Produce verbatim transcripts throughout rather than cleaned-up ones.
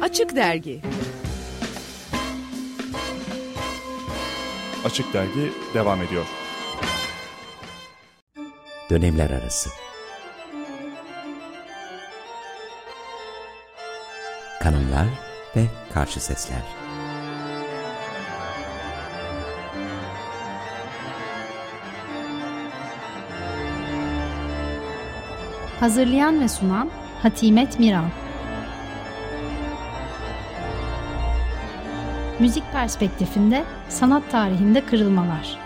Açık Dergi. Açık Dergi devam ediyor. Dönemler arası. Kanunlar ve karşı sesler. Hazırlayan ve sunan Hatimet Miran. Müzik perspektifinde sanat tarihinde kırılmalar.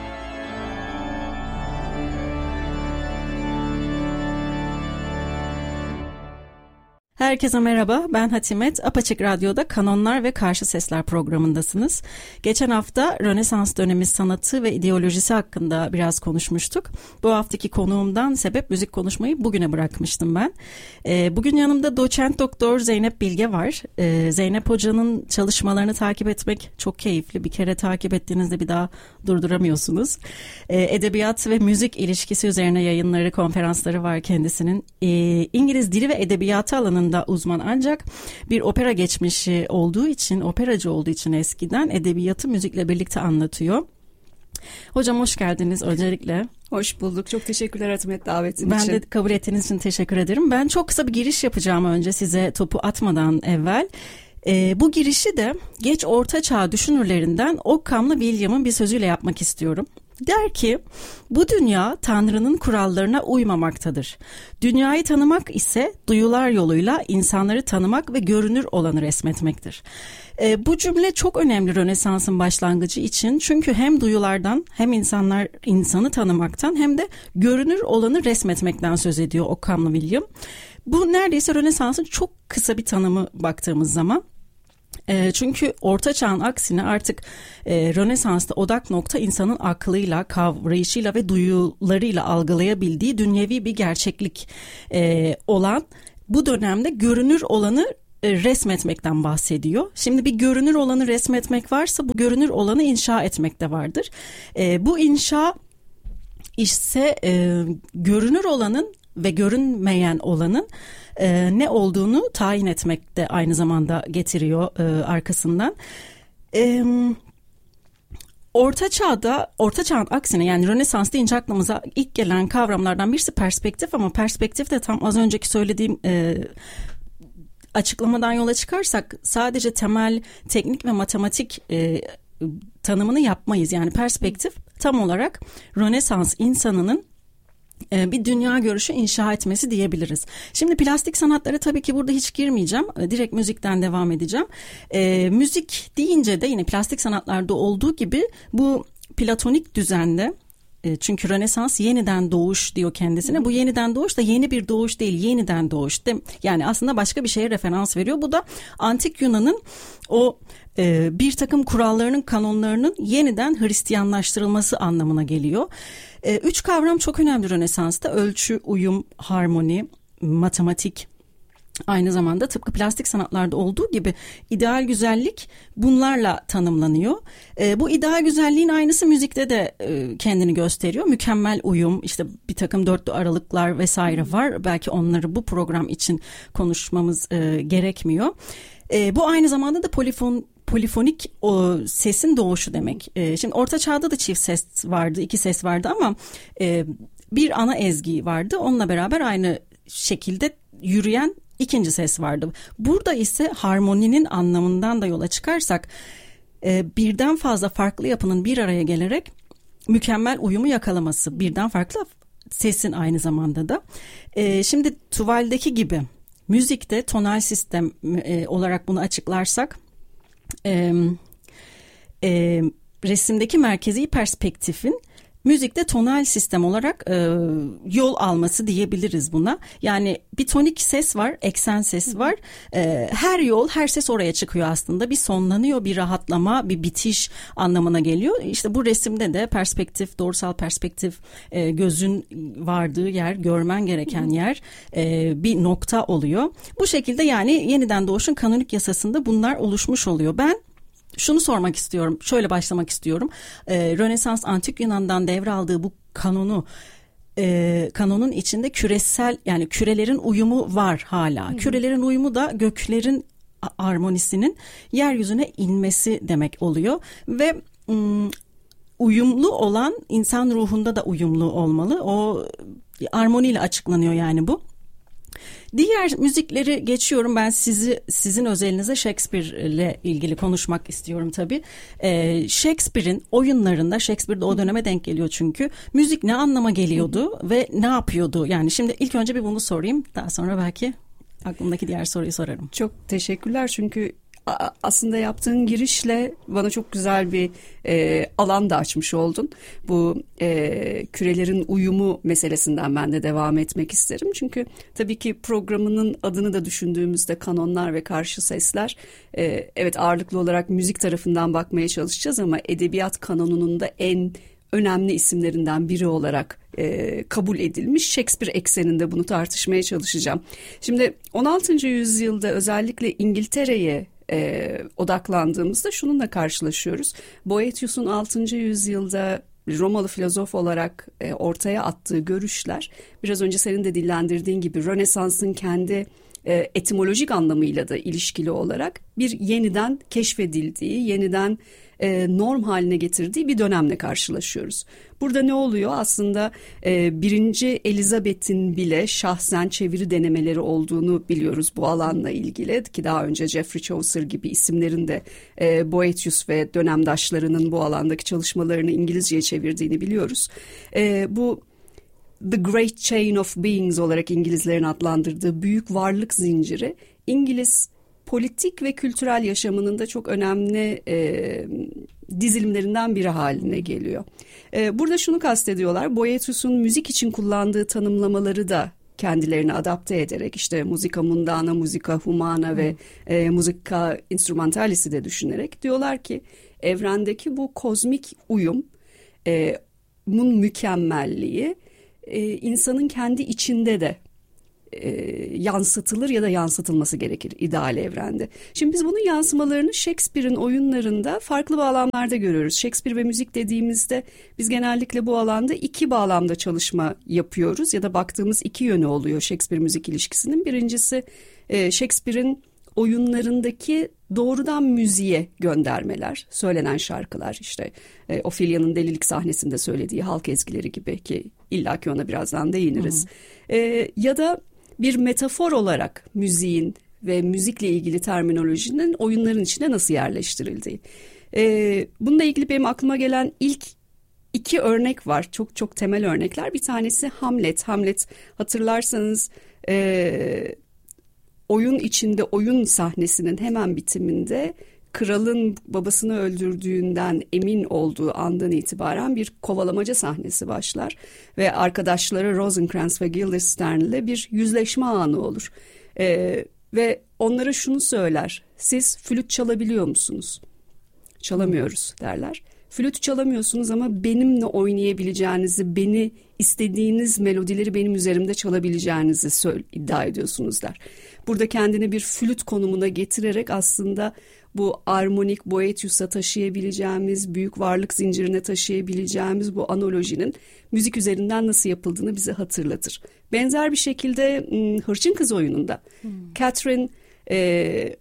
Herkese merhaba, ben Hatimet. Apaçık Radyo'da Kanonlar ve Karşı Sesler programındasınız. Geçen hafta Rönesans dönemi sanatı ve ideolojisi hakkında biraz konuşmuştuk. Bu haftaki konuğumdan sebep müzik konuşmayı bugüne bırakmıştım ben. Ee, bugün yanımda doçent doktor Zeynep Bilge var. Ee, Zeynep Hoca'nın çalışmalarını takip etmek çok keyifli. Bir kere takip ettiğinizde bir daha durduramıyorsunuz. Ee, edebiyat ve müzik ilişkisi üzerine yayınları, konferansları var kendisinin. Ee, İngiliz dili ve edebiyatı alanında da uzman, ancak bir opera geçmişi olduğu için, operacı olduğu için eskiden edebiyatı müzikle birlikte anlatıyor. Hocam hoş geldiniz öncelikle. Hoş bulduk. Çok teşekkürler Hatimet davetin ben için. Ben de kabul ettiğiniz için teşekkür ederim. Ben çok kısa bir giriş yapacağım önce size topu atmadan evvel. Ee, bu girişi de geç orta çağ düşünürlerinden Occam'la William'ın bir sözüyle yapmak istiyorum. Der ki, bu dünya Tanrı'nın kurallarına uymamaktadır. Dünyayı tanımak ise duyular yoluyla insanları tanımak ve görünür olanı resmetmektir. E, bu cümle çok önemli Rönesans'ın başlangıcı için, çünkü hem duyulardan hem insanlar insanı tanımaktan hem de görünür olanı resmetmekten söz ediyor Occam'la William. Bu neredeyse Rönesans'ın çok kısa bir tanımı baktığımız zaman. E, çünkü Orta Çağ'ın aksine artık e, Rönesans'ta odak nokta insanın aklıyla, kavrayışıyla ve duyularıyla algılayabildiği dünyevi bir gerçeklik e, olan bu dönemde görünür olanı e, resmetmekten bahsediyor. Şimdi bir görünür olanı resmetmek varsa bu görünür olanı inşa etmek de vardır. E, bu inşa ise e, görünür olanın ve görünmeyen olanın e, ne olduğunu tayin etmek de aynı zamanda getiriyor e, arkasından. E, Orta Çağ'da, Orta Çağ'ın aksine, yani Rönesans deyince aklımıza ilk gelen kavramlardan birisi perspektif, ama perspektif de tam az önceki söylediğim e, açıklamadan yola çıkarsak sadece temel teknik ve matematik e, tanımını yapmayız. Yani perspektif tam olarak Rönesans insanının bir dünya görüşü inşa etmesi diyebiliriz. Şimdi plastik sanatlara tabii ki burada hiç girmeyeceğim. Direkt müzikten devam edeceğim. E, müzik deyince de yine plastik sanatlarda olduğu gibi bu platonik düzende, e, çünkü Rönesans yeniden doğuş diyor kendisine. Bu yeniden doğuş da yeni bir doğuş değil, yeniden doğuş. Yani aslında başka bir şeye referans veriyor. Bu da Antik Yunan'ın o e, bir takım kurallarının, kanonlarının yeniden Hristiyanlaştırılması anlamına geliyor. Üç kavram çok önemli Rönesans'ta: ölçü, uyum, harmoni, matematik. Aynı zamanda tıpkı plastik sanatlarda olduğu gibi ideal güzellik bunlarla tanımlanıyor. E, bu ideal güzelliğin aynısı müzikte de e, kendini gösteriyor. Mükemmel uyum, işte bir takım dörtlü aralıklar vesaire var. Belki onları bu program için konuşmamız e, gerekmiyor. E, bu aynı zamanda da polifon polifonik o sesin doğuşu demek. E, şimdi Orta Çağ'da da çift ses vardı, iki ses vardı ama e, bir ana ezgi vardı. Onunla beraber aynı şekilde yürüyen ikinci ses vardı. Burada ise harmoninin anlamından da yola çıkarsak e, birden fazla farklı yapının bir araya gelerek mükemmel uyumu yakalaması. Birden farklı sesin aynı zamanda da. E, şimdi tuvaldeki gibi müzikte tonal sistem e, olarak bunu açıklarsak, Ee, e, resimdeki merkezi perspektifin müzikte tonal sistem olarak e, yol alması diyebiliriz buna. Yani bir tonik ses var, eksen ses var. E, her yol, her ses oraya çıkıyor aslında. Bir sonlanıyor, bir rahatlama, bir bitiş anlamına geliyor. İşte bu resimde de perspektif, doğrusal perspektif, e, gözün vardığı yer, görmen gereken yer, e, bir nokta oluyor. Bu şekilde yani yeniden doğuşun kanonik yasasında bunlar oluşmuş oluyor. Ben şunu sormak istiyorum, şöyle başlamak istiyorum. Ee, Rönesans Antik Yunan'dan devraldığı bu kanonu, e, kanonun içinde küresel, yani kürelerin uyumu var hala. Hı. Kürelerin uyumu da göklerin armonisinin yeryüzüne inmesi demek oluyor ve ım, uyumlu olan insan ruhunda da uyumlu olmalı. O armoniyle açıklanıyor yani bu. Diğer müzikleri geçiyorum. Ben sizi sizin özelinize Shakespeare'le ilgili konuşmak istiyorum tabii. Ee, Shakespeare'in oyunlarında, Shakespeare'de o döneme denk geliyor çünkü. Müzik ne anlama geliyordu ve ne yapıyordu? Yani şimdi ilk önce bir bunu sorayım. Daha sonra belki aklımdaki diğer soruyu sorarım. Çok teşekkürler çünkü aslında yaptığın girişle bana çok güzel bir e, alan da açmış oldun. Bu e, kürelerin uyumu meselesinden ben de devam etmek isterim. Çünkü tabii ki programının adını da düşündüğümüzde kanonlar ve karşı sesler, e, evet ağırlıklı olarak müzik tarafından bakmaya çalışacağız ama edebiyat kanonunun da en önemli isimlerinden biri olarak e, kabul edilmiş Shakespeare ekseninde bunu tartışmaya çalışacağım. Şimdi on altıncı yüzyılda özellikle İngiltere'ye E, odaklandığımızda şununla karşılaşıyoruz. Boethius'un altıncı yüzyılda Romalı filozof olarak e, ortaya attığı görüşler, biraz önce senin de dillendirdiğin gibi Rönesans'ın kendi e, etimolojik anlamıyla da ilişkili olarak bir yeniden keşfedildiği, yeniden e, norm haline getirdiği bir dönemle karşılaşıyoruz. Burada ne oluyor? Aslında e, birinci Elizabeth'in bile şahsen çeviri denemeleri olduğunu biliyoruz bu alanla ilgili, ki daha önce Geoffrey Chaucer gibi isimlerin de e, Boethius ve dönemdaşlarının bu alandaki çalışmalarını İngilizceye çevirdiğini biliyoruz. E, bu The Great Chain of Beings olarak İngilizlerin adlandırdığı büyük varlık zinciri, İngiliz politik ve kültürel yaşamının da çok önemli e, dizilimlerinden biri haline geliyor. E, burada şunu kastediyorlar, Boethius'un müzik için kullandığı tanımlamaları da kendilerini adapte ederek, işte musica mundana, musica humana hmm. ve e, musica instrumentalisi de düşünerek diyorlar ki evrendeki bu kozmik uyum, e, bunun mükemmelliği e, insanın kendi içinde de E, yansıtılır ya da yansıtılması gerekir ideal evrende. Şimdi biz bunun yansımalarını Shakespeare'in oyunlarında farklı bağlamlarda görüyoruz. Shakespeare ve müzik dediğimizde biz genellikle bu alanda iki bağlamda çalışma yapıyoruz ya da baktığımız iki yönü oluyor Shakespeare-müzik ilişkisinin. Birincisi e, Shakespeare'in oyunlarındaki doğrudan müziğe göndermeler, söylenen şarkılar, işte e, Ophelia'nın delilik sahnesinde söylediği halk ezgileri gibi, ki illaki ona birazdan değiniriz. E, ya da bir metafor olarak müziğin ve müzikle ilgili terminolojinin oyunların içine nasıl yerleştirildiği. Ee, bununla ilgili benim aklıma gelen ilk iki örnek var. Çok çok temel örnekler. Bir tanesi Hamlet. Hamlet, hatırlarsanız e, oyun içinde, oyun sahnesinin hemen bitiminde kralın babasını öldürdüğünden emin olduğu andan itibaren bir kovalamaca sahnesi başlar ve arkadaşları Rosencrantz ve Guildenstern ile bir yüzleşme anı olur. Ee, ve onlara şunu söyler: siz flüt çalabiliyor musunuz? Çalamıyoruz derler. Flüt çalamıyorsunuz ama benimle oynayabileceğinizi, beni istediğiniz melodileri benim üzerimde çalabileceğinizi söyle, iddia ediyorsunuz der. Burada kendini bir flüt konumuna getirerek aslında bu armonik Boethius'a taşıyabileceğimiz, büyük varlık zincirine taşıyabileceğimiz bu analojinin müzik üzerinden nasıl yapıldığını bize hatırlatır. Benzer bir şekilde Hırçın Kız oyununda hmm. Catherine e,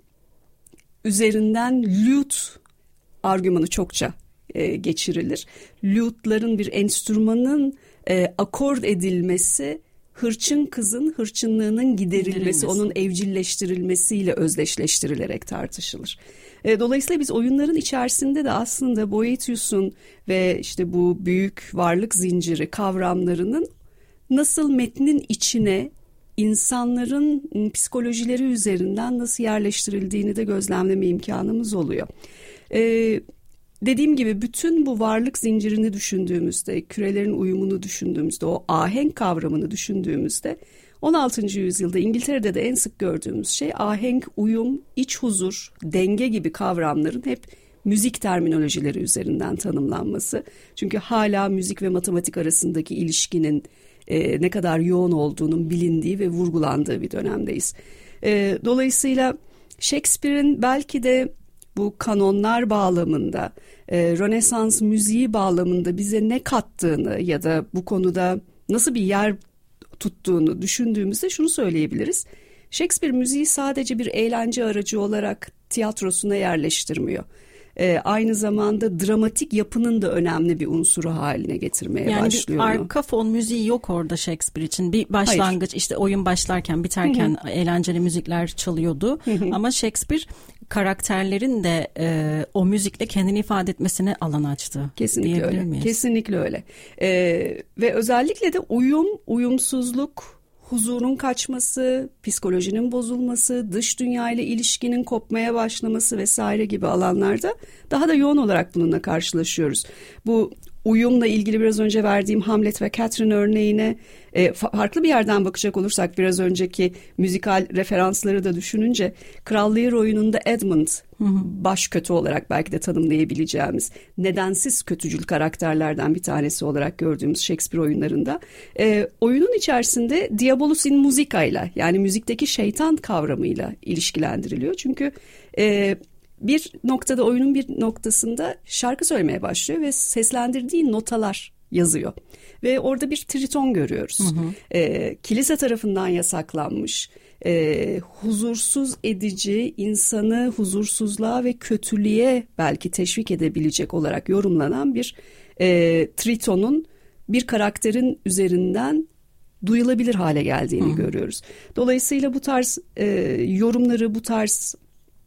üzerinden lute argümanı çokça e, geçirilir. Lute'ların bir enstrümanın e, akord edilmesi, hırçın kızın hırçınlığının giderilmesi, giderilmesi, onun evcilleştirilmesiyle özdeşleştirilerek tartışılır. E, dolayısıyla biz oyunların içerisinde de aslında Boethius'un ve işte bu büyük varlık zinciri kavramlarının nasıl metnin içine insanların psikolojileri üzerinden nasıl yerleştirildiğini de gözlemleme imkanımız oluyor. E, Dediğim gibi bütün bu varlık zincirini düşündüğümüzde, kürelerin uyumunu düşündüğümüzde, o ahenk kavramını düşündüğümüzde on altıncı yüzyılda İngiltere'de de en sık gördüğümüz şey ahenk, uyum, iç huzur, denge gibi kavramların hep müzik terminolojileri üzerinden tanımlanması. Çünkü hala müzik ve matematik arasındaki ilişkinin e, ne kadar yoğun olduğunun bilindiği ve vurgulandığı bir dönemdeyiz. E, dolayısıyla Shakespeare'in belki de bu kanonlar bağlamında, e, Rönesans müziği bağlamında bize ne kattığını ya da bu konuda nasıl bir yer tuttuğunu düşündüğümüzde şunu söyleyebiliriz. Shakespeare müziği sadece bir eğlence aracı olarak tiyatrosuna yerleştirmiyor. Ee, aynı zamanda dramatik yapının da önemli bir unsuru haline getirmeye yani başlıyor. Yani bir arka fon müziği yok orada Shakespeare için. Bir başlangıç, Hayır. işte oyun başlarken biterken Hı-hı. eğlenceli müzikler çalıyordu. Hı-hı. Ama Shakespeare karakterlerin de e, o müzikle kendini ifade etmesine alan açtı. Kesinlikle öyle. Miyiz? Kesinlikle öyle. Ee, ve özellikle de uyum, uyumsuzluk, huzurun kaçması, psikolojinin bozulması, dış dünya ile ilişkinin kopmaya başlaması vesaire gibi alanlarda daha da yoğun olarak bununla karşılaşıyoruz. Bu uyumla ilgili biraz önce verdiğim Hamlet ve Catherine örneğine e, farklı bir yerden bakacak olursak biraz önceki müzikal referansları da düşününce Kral Lear oyununda Edmund hı hı. baş kötü olarak belki de tanımlayabileceğimiz nedensiz kötücül karakterlerden bir tanesi olarak gördüğümüz Shakespeare oyunlarında e, oyunun içerisinde Diabolus in Musica'yla yani müzikteki şeytan kavramıyla ilişkilendiriliyor. Çünkü e, bir noktada oyunun bir noktasında şarkı söylemeye başlıyor ve seslendirdiği notalar yazıyor. Ve orada bir triton görüyoruz. Hı hı. E, kilise tarafından yasaklanmış, e, huzursuz edici, insanı huzursuzluğa ve kötülüğe belki teşvik edebilecek olarak yorumlanan bir e, tritonun bir karakterin üzerinden duyulabilir hale geldiğini hı. görüyoruz. Dolayısıyla bu tarz e, yorumları, bu tarz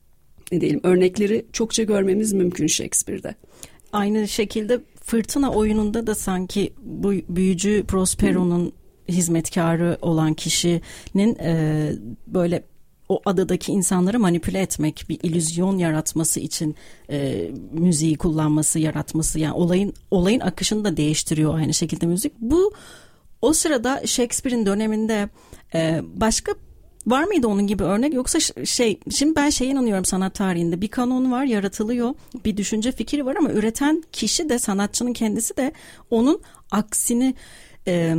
ne diyelim örnekleri çokça görmemiz mümkün Shakespeare'de. Aynı şekilde Fırtına oyununda da sanki bu büyücü Prospero'nun hmm. hizmetkarı olan kişinin e, böyle o adadaki insanları manipüle etmek, bir illüzyon yaratması için e, müziği kullanması, yaratması, yani olayın olayın akışını da değiştiriyor aynı şekilde müzik. Bu o sırada Shakespeare'in döneminde e, başka var mıydı onun gibi örnek, yoksa şey, şimdi ben şeye inanıyorum, sanat tarihinde bir kanon var, yaratılıyor, bir düşünce fikri var ama üreten kişi de, sanatçının kendisi de onun aksini e,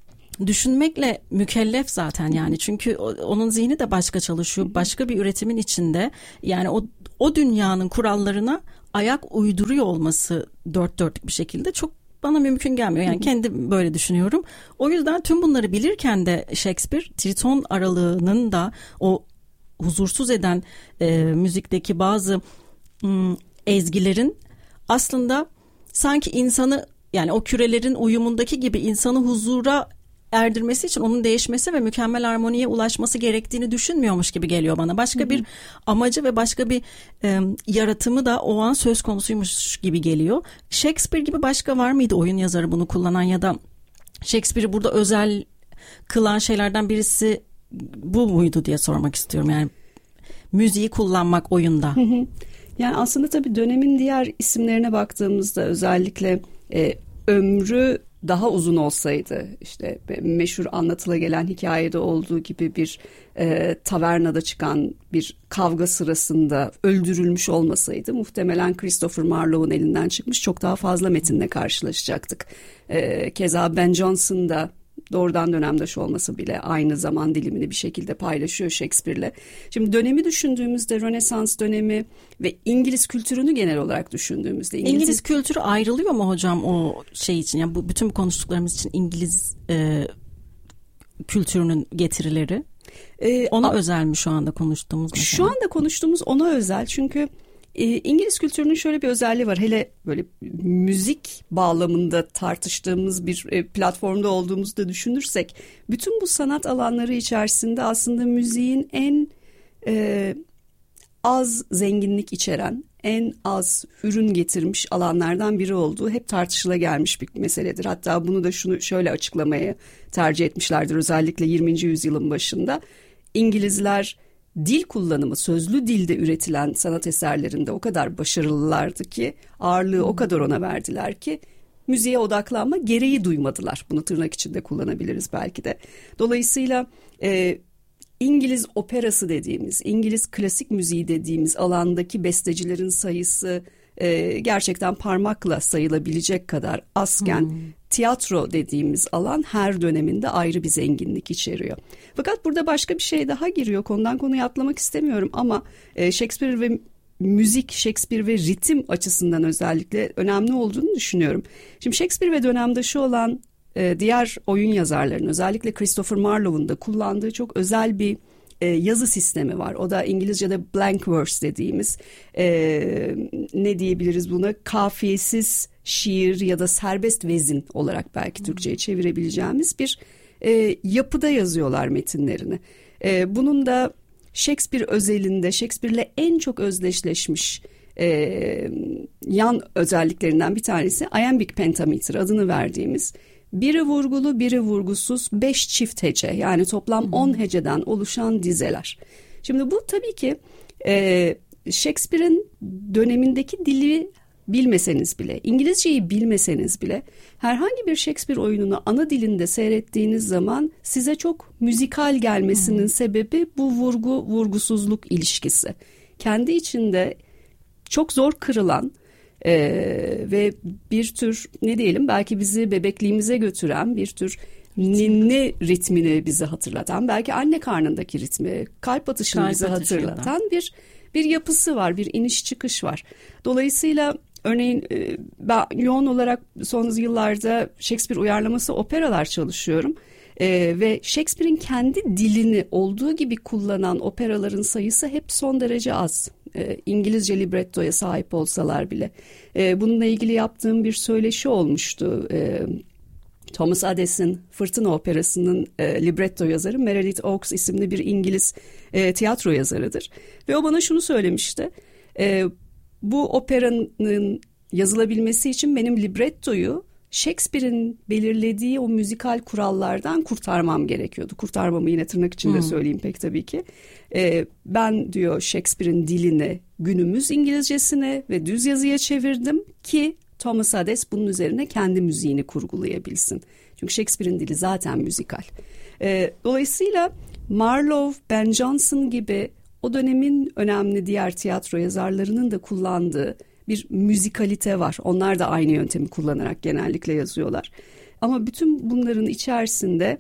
düşünmekle mükellef zaten yani, çünkü onun zihni de başka çalışıyor, başka bir üretimin içinde, yani o o dünyanın kurallarına ayak uyduruyor olması dört dörtlük bir şekilde çok bana mümkün gelmiyor. Yani kendim böyle düşünüyorum. O yüzden tüm bunları bilirken de Shakespeare triton aralığının da o huzursuz eden e, müzikteki bazı m, ezgilerin aslında sanki insanı, yani o kürelerin uyumundaki gibi insanı huzura erdirmesi için onun değişmesi ve mükemmel harmoniye ulaşması gerektiğini düşünmüyormuş gibi geliyor bana. Başka hı hı. bir amacı ve başka bir e, yaratımı da o an söz konusuymuş gibi geliyor. Shakespeare gibi başka var mıydı oyun yazarı bunu kullanan, ya da Shakespeare'i burada özel kılan şeylerden birisi bu muydu diye sormak istiyorum. Yani müziği kullanmak oyunda. Hı hı. Yani aslında tabii dönemin diğer isimlerine baktığımızda özellikle e, ömrü daha uzun olsaydı, işte meşhur anlatıla gelen hikayede olduğu gibi bir e, tavernada çıkan bir kavga sırasında öldürülmüş olmasaydı muhtemelen Christopher Marlowe'un elinden çıkmış çok daha fazla metinle karşılaşacaktık. E, keza Ben Jonson da doğrudan dönemdaş olması bile aynı zaman dilimini bir şekilde paylaşıyor Shakespeare'le. Şimdi dönemi düşündüğümüzde, Rönesans dönemi ve İngiliz kültürünü genel olarak düşündüğümüzde. İngiliz, İngiliz kültürü ayrılıyor mu hocam o şey için? Yani bu bütün bu konuştuklarımız için İngiliz e, kültürünün getirileri ee, ona a- özel mi şu anda konuştuğumuz? Mesela? Şu anda konuştuğumuz ona özel, çünkü E, İngiliz kültürünün şöyle bir özelliği var. Hele böyle müzik bağlamında tartıştığımız bir e, platformda olduğumuzu da düşünürsek, bütün bu sanat alanları içerisinde aslında müziğin en e, az zenginlik içeren, en az ürün getirmiş alanlardan biri olduğu hep tartışıla gelmiş bir meseledir. Hatta bunu da şunu şöyle açıklamaya tercih etmişlerdir, özellikle yirminci yüzyılın başında. İngilizler dil kullanımı, sözlü dilde üretilen sanat eserlerinde o kadar başarılılardı ki, ağırlığı o kadar ona verdiler ki müziğe odaklanma gereği duymadılar. Bunu tırnak içinde kullanabiliriz belki de. Dolayısıyla e, İngiliz operası dediğimiz, İngiliz klasik müziği dediğimiz alandaki bestecilerin sayısı e, gerçekten parmakla sayılabilecek kadar azken, hmm. tiyatro dediğimiz alan her döneminde ayrı bir zenginlik içeriyor. Fakat burada başka bir şey daha giriyor. Konudan konuya atlamak istemiyorum ama e, Shakespeare ve müzik, Shakespeare ve ritim açısından özellikle önemli olduğunu düşünüyorum. Şimdi Shakespeare ve dönemdaşı olan e, diğer oyun yazarlarının, özellikle Christopher Marlowe'un da kullandığı çok özel bir e, yazı sistemi var. O da İngilizce'de blank verse dediğimiz e, ne diyebiliriz buna, kafiyesiz şiir ya da serbest vezin olarak belki Türkçe'ye çevirebileceğimiz bir e, yapıda yazıyorlar metinlerini. E, bunun da Shakespeare özelinde Shakespeare'le en çok özdeşleşmiş e, yan özelliklerinden bir tanesi iambic pentameter adını verdiğimiz biri vurgulu biri vurgusuz beş çift hece, yani toplam on heceden oluşan dizeler. Şimdi bu tabii ki e, Shakespeare'in dönemindeki dili bilmeseniz bile, İngilizceyi bilmeseniz bile herhangi bir Shakespeare oyununu ana dilinde seyrettiğiniz zaman size çok müzikal gelmesinin hmm. sebebi bu vurgu vurgusuzluk ilişkisi. Kendi içinde çok zor kırılan e, ve bir tür ne diyelim belki bizi bebekliğimize götüren bir tür ninni ritmini bize hatırlatan, belki anne karnındaki ritmi, kalp atışını kalp bize hatırlatan bir bir yapısı var, bir iniş çıkış var. Dolayısıyla örneğin ben yoğun olarak son yıllarda Shakespeare uyarlaması operalar çalışıyorum. Ee, ve Shakespeare'in kendi dilini olduğu gibi kullanan operaların sayısı hep son derece az. Ee, İngilizce librettoya sahip olsalar bile. Ee, bununla ilgili yaptığım bir söyleşi olmuştu. Ee, Thomas Ades'in Fırtına Operası'nın e, libretto yazarı Meredith Oakes isimli bir İngiliz e, tiyatro yazarıdır. Ve o bana şunu söylemişti. E, bu operanın yazılabilmesi için benim librettoyu Shakespeare'in belirlediği o müzikal kurallardan kurtarmam gerekiyordu. Kurtarmamı yine tırnak içinde hmm. söyleyeyim pek tabii ki. Ee, ben diyor Shakespeare'in dilini günümüz İngilizcesine ve düz yazıya çevirdim ki Thomas Ades bunun üzerine kendi müziğini kurgulayabilsin. Çünkü Shakespeare'in dili zaten müzikal. Ee, dolayısıyla Marlowe, Ben Jonson gibi o dönemin önemli diğer tiyatro yazarlarının da kullandığı bir müzikalite var. Onlar da aynı yöntemi kullanarak genellikle yazıyorlar. Ama bütün bunların içerisinde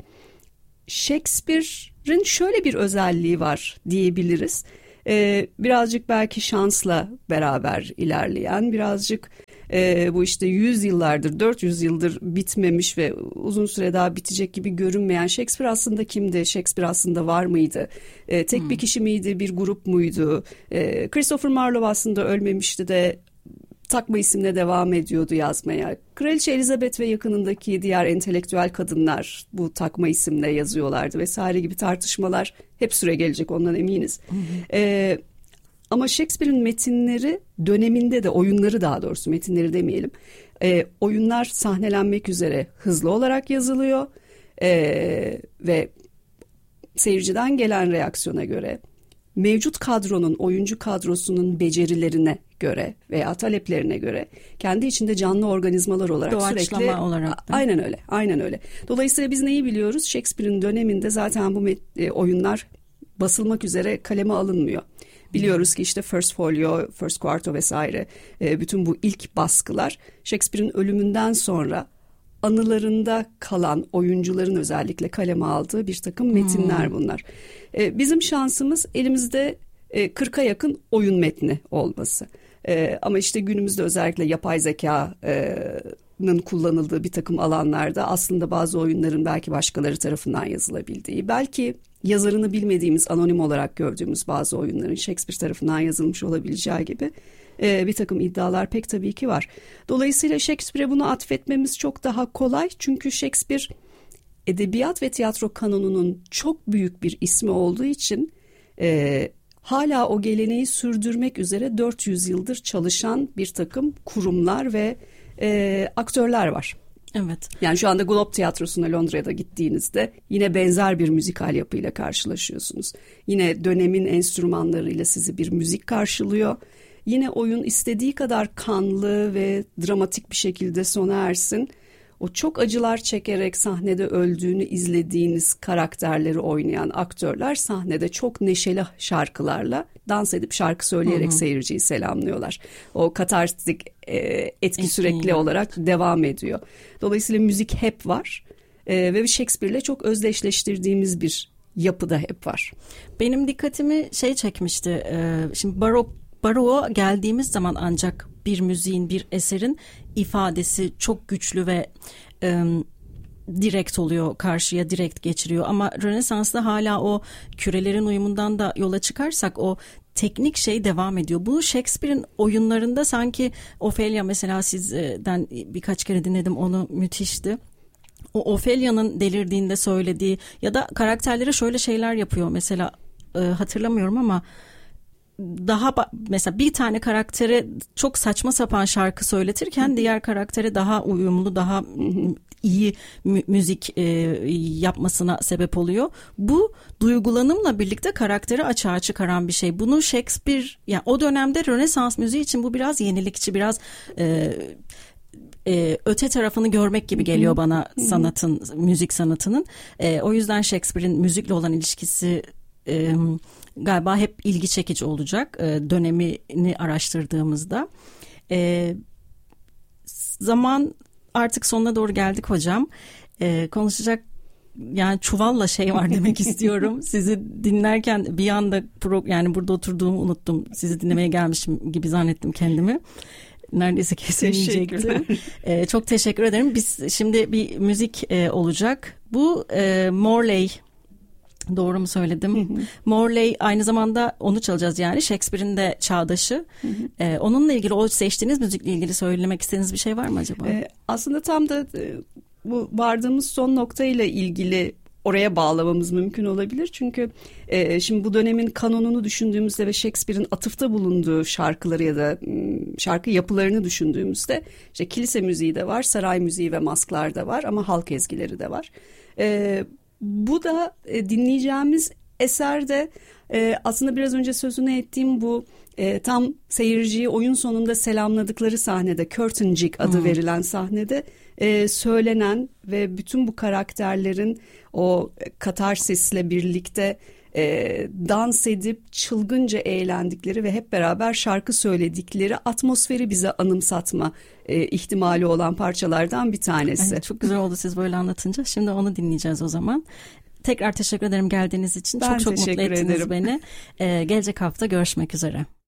Shakespeare'in şöyle bir özelliği var diyebiliriz. Ee, birazcık belki şansla beraber ilerleyen, birazcık e, bu işte yüz yıllardır, dört yüz yıldır bitmemiş ve uzun süre daha bitecek gibi görünmeyen Shakespeare aslında kimdi? Shakespeare aslında var mıydı? E, tek hmm. bir kişi miydi? Bir grup muydu? E, Christopher Marlowe aslında ölmemişti de takma isimle devam ediyordu yazmaya. Kraliçe Elizabeth ve yakınındaki diğer entelektüel kadınlar bu takma isimle yazıyorlardı vesaire gibi tartışmalar hep süre gelecek, ondan eminiz. Hı hı. Ee, ama Shakespeare'in metinleri döneminde de, oyunları daha doğrusu metinleri demeyelim, e, oyunlar sahnelenmek üzere hızlı olarak yazılıyor e, ve seyirciden gelen reaksiyona göre, mevcut kadronun, oyuncu kadrosunun becerilerine göre veya taleplerine göre kendi içinde canlı organizmalar olarak doğaçlama sürekli olarak da. Aynen öyle, aynen öyle. Dolayısıyla biz neyi biliyoruz? Shakespeare'in döneminde zaten bu met- e, oyunlar basılmak üzere kaleme alınmıyor. Biliyoruz ki işte First Folio, First Quarto vesaire e, bütün bu ilk baskılar Shakespeare'in ölümünden sonra anılarında kalan oyuncuların özellikle kaleme aldığı bir takım metinler hmm. bunlar. Ee, bizim şansımız elimizde e, kırka yakın oyun metni olması. E, ama işte günümüzde özellikle yapay zekanın kullanıldığı bir takım alanlarda aslında bazı oyunların belki başkaları tarafından yazılabildiği, belki yazarını bilmediğimiz, anonim olarak gördüğümüz bazı oyunların Shakespeare tarafından yazılmış olabileceği gibi e, bir takım iddialar pek tabii ki var. Dolayısıyla Shakespeare'e bunu atfetmemiz çok daha kolay. Çünkü Shakespeare edebiyat ve tiyatro kanonunun çok büyük bir ismi olduğu için e, hala o geleneği sürdürmek üzere dört yüz yıldır çalışan bir takım kurumlar ve e, aktörler var. Evet. Yani şu anda Globe Tiyatrosu'na Londra'da gittiğinizde yine benzer bir müzikal yapıyla karşılaşıyorsunuz. Yine dönemin enstrümanlarıyla sizi bir müzik karşılıyor. Yine oyun istediği kadar kanlı ve dramatik bir şekilde sona ersin. O çok acılar çekerek sahnede öldüğünü izlediğiniz karakterleri oynayan aktörler sahnede çok neşeli şarkılarla dans edip şarkı söyleyerek hı hı. seyirciyi selamlıyorlar. O katarstik e, etki Etkin sürekli ya. olarak devam ediyor. Dolayısıyla müzik hep var e, ve Shakespeare'le çok özdeşleştirdiğimiz bir yapı da hep var. Benim dikkatimi şey çekmişti. E, şimdi barok baroğa geldiğimiz zaman ancak bir müziğin, bir eserin ifadesi çok güçlü ve e, direkt oluyor, karşıya direkt geçiriyor. Ama Rönesans'ta hala o kürelerin uyumundan da yola çıkarsak o teknik şey devam ediyor. Bu Shakespeare'in oyunlarında sanki Ophelia mesela sizden birkaç kere dinledim, onu müthişti. O Ophelia'nın delirdiğinde söylediği ya da karakterlere şöyle şeyler yapıyor. Mesela e, hatırlamıyorum ama daha mesela bir tane karaktere çok saçma sapan şarkı söyletirken diğer karaktere daha uyumlu, daha iyi müzik e, yapmasına sebep oluyor. Bu duygulanımla birlikte karakteri açığa çıkaran bir şey. Bunu Shakespeare, yani o dönemde Rönesans müziği için bu biraz yenilikçi, biraz e, e, öte tarafını görmek gibi geliyor bana sanatın, müzik sanatının. E, o yüzden Shakespeare'in müzikle olan ilişkisi e, galiba hep ilgi çekici olacak e, dönemini araştırdığımızda. E, zaman artık sonuna doğru geldik hocam. E, konuşacak yani çuvalla şey var demek istiyorum. Sizi dinlerken bir anda pro, yani burada oturduğumu unuttum. Sizi dinlemeye gelmişim gibi zannettim kendimi. Neredeyse kesemeyecektim. E, çok teşekkür ederim. Biz şimdi bir müzik e, olacak. Bu e, Morley. Doğru mu söyledim? Hı hı. Morley aynı zamanda onu çalacağız yani. Shakespeare'in de çağdaşı. Hı hı. Ee, onunla ilgili, o seçtiğiniz müzikle ilgili söylemek istediğiniz bir şey var mı acaba? Ee, aslında tam da e, bu vardığımız son noktayla ilgili oraya bağlamamız mümkün olabilir. Çünkü e, şimdi bu dönemin kanonunu düşündüğümüzde ve Shakespeare'in atıfta bulunduğu şarkıları ya da şarkı yapılarını düşündüğümüzde işte kilise müziği de var, saray müziği ve masklar da var ama halk ezgileri de var. Evet. Bu da e, dinleyeceğimiz eserde e, aslında biraz önce sözünü ettiğim bu e, tam seyirciyi oyun sonunda selamladıkları sahnede, Curtain Jig adı hmm. verilen sahnede e, söylenen ve bütün bu karakterlerin o katarsisle birlikte e, dans edip çılgınca eğlendikleri ve hep beraber şarkı söyledikleri atmosferi bize anımsatma e, ihtimali olan parçalardan bir tanesi. Ay, çok güzel oldu siz böyle anlatınca. Şimdi onu dinleyeceğiz o zaman. Tekrar teşekkür ederim geldiğiniz için. Ben çok çok mutlu ettiniz ederim. beni. Ee, gelecek hafta görüşmek üzere.